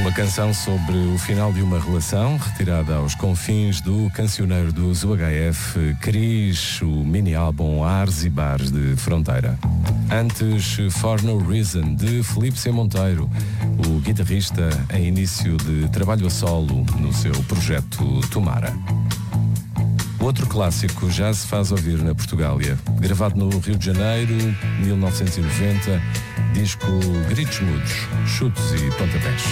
Uma canção sobre o final de uma relação, retirada aos confins do cancioneiro dos UHF, Cris, o mini-álbum Ares e Bares de Fronteira. Antes, For No Reason, de Filipe C. Monteiro, o guitarrista em início de trabalho a solo no seu projeto Tomara. Outro clássico já se faz ouvir na Portugália, gravado no Rio de Janeiro, 1990, disco Gritos Mudos, Chutos e Pontapés.